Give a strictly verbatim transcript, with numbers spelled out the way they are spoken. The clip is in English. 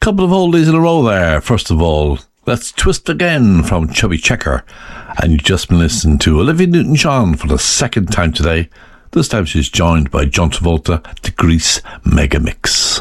Couple of oldies in a row there. First of all, let's Twist Again from Chubby Checker. And you just been listening to Olivia Newton-John for the second time today. This time she's joined by John Travolta, the Grease Mega Mix.